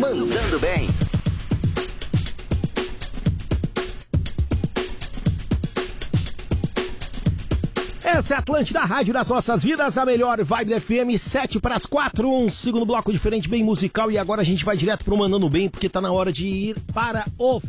Mandando Bem. Essa é a Atlântida, a rádio das nossas vidas, a melhor vibe da FM, 7:04, um segundo bloco diferente, bem musical, e agora a gente vai direto pro Mandando Bem, porque tá na hora de ir para o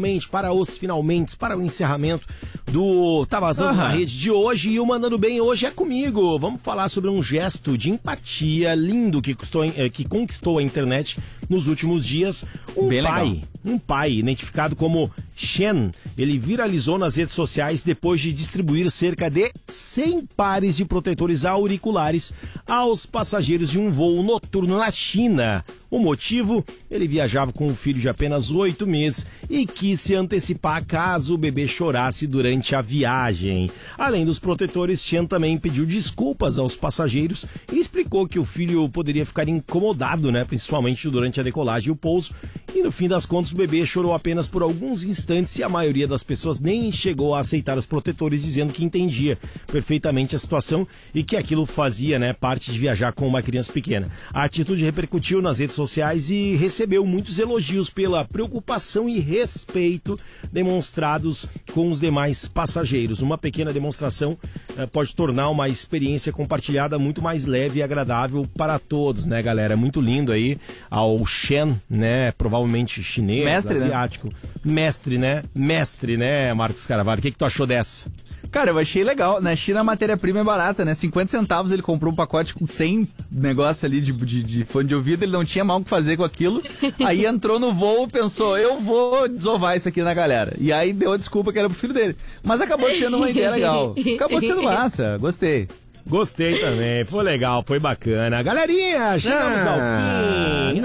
encerramento do Tá Vazando na Rede de hoje, e o Mandando Bem hoje é comigo. Vamos falar sobre um gesto de empatia lindo que conquistou a internet nos últimos dias. Um pai identificado como Shen, ele viralizou nas redes sociais depois de distribuir cerca de 100 pares de protetores auriculares aos passageiros de um voo noturno na China. O motivo? Ele viajava com um filho de apenas 8 meses e quis se antecipar caso o bebê chorasse durante a viagem. Além dos protetores, Shen também pediu desculpas aos passageiros e explicou que o filho poderia ficar incomodado, principalmente durante a decolagem e o pouso. E no fim das contas, o bebê chorou apenas por alguns instantes e a maioria das pessoas nem chegou a aceitar os protetores, dizendo que entendia perfeitamente a situação e que aquilo fazia parte de viajar com uma criança pequena. A atitude repercutiu nas redes sociais e recebeu muitos elogios pela preocupação e respeito demonstrados com os demais passageiros. Uma pequena demonstração pode tornar uma experiência compartilhada muito mais leve e agradável para todos, galera? Muito lindo aí ao Shen, provavelmente chinês, asiático. Mestre, Marcos Carvalho. O que tu achou dessa? Cara, eu achei legal. Na China a matéria-prima é barata, 50 centavos ele comprou um pacote com 100 negócio ali de fone de ouvido, ele não tinha mal o que fazer com aquilo. Aí entrou no voo, pensou, eu vou desovar isso aqui na galera. E aí deu a desculpa que era pro filho dele. Mas acabou sendo uma ideia legal. Acabou sendo massa, gostei. Gostei também, foi legal, foi bacana. Galerinha, chegamos ao fim.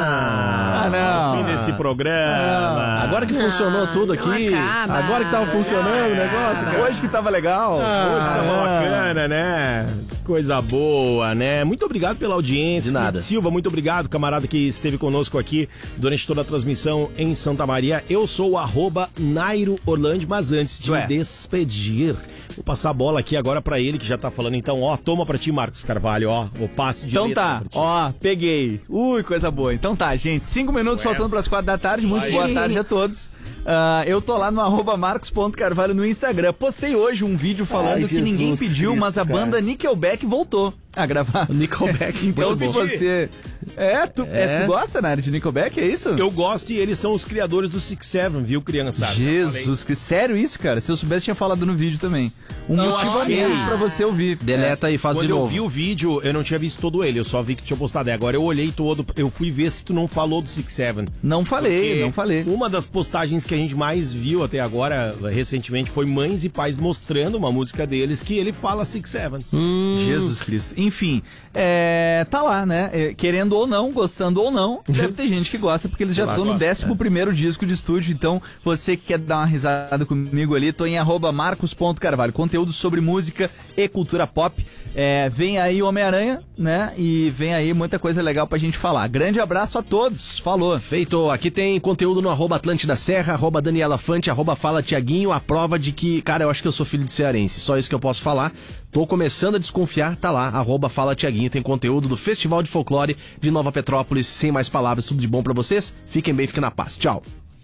Ao fim desse programa. Agora que funcionou tudo aqui. Agora que tava funcionando o negócio. Cara. Hoje que tava legal. Hoje tava bacana, Coisa boa, Muito obrigado pela audiência. De nada. Felipe Silva, muito obrigado, camarada que esteve conosco aqui durante toda a transmissão em Santa Maria. Eu sou o @Nairo Orlandi, mas antes de me despedir, vou passar a bola aqui agora pra ele, que já tá falando. Então, toma pra ti, Marcos Carvalho, o passe de letra. Então tá, peguei. Ui, coisa boa. Então tá, gente, 5 minutos faltando pras 4 da tarde. Muito boa tarde a todos. Eu tô lá no @marcos.carvalho no Instagram. Postei hoje um vídeo falando que ninguém pediu, mas a banda Nickelback voltou a gravar. Nickelback. Então se você... Tu gosta, Nair, de Nickelback, é isso? Eu gosto, e eles são os criadores do Six Seven, viu, criançada? Jesus, que sério isso, cara? Se eu soubesse, tinha falado no vídeo também. Motivo a menos pra você ouvir. Deleta e faz de novo. Quando eu vi o vídeo, eu não tinha visto todo ele, eu só vi que tinha postado. Agora eu olhei todo, eu fui ver se tu não falou do Six Seven. Não falei. Uma das postagens que a gente mais viu até agora, recentemente, foi mães e pais mostrando uma música deles que ele fala Six Seven. Jesus Cristo. Enfim, tá lá, querendo ou não, gostando ou não, deve ter gente que gosta, porque eles já estão no 11º disco de estúdio. Então, você que quer dar uma risada comigo ali, tô em @marcos.carvalho, conteúdo sobre música e cultura pop. Vem aí Homem-Aranha, e vem aí muita coisa legal pra gente falar. Grande abraço a todos, falou. Feito, aqui tem conteúdo no @Atlântida Serra, @Daniela Fante, @Fala Tiaguinho, a prova de que, cara, eu acho que eu sou filho de cearense, só isso que eu posso falar. Tô começando a desconfiar, tá lá, @Fala Tiaguinho, tem conteúdo do Festival de Folclore de Nova Petrópolis. Sem mais palavras, tudo de bom pra vocês, fiquem bem, fiquem na paz, tchau.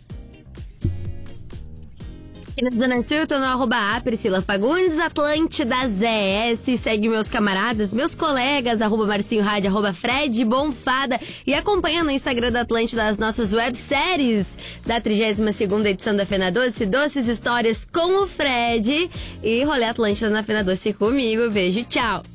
Aqui na Zona Sul, eu tô no @Priscila Fagundes, Atlântida ZS, segue meus camaradas, meus colegas, @Marcinho Rádio, @Fred Bonfada, e acompanha no Instagram da Atlântida as nossas webséries da 32ª edição da Fena Doce, Doces Histórias com o Fred, e Rolê Atlântida na Fena Doce comigo. Beijo, tchau!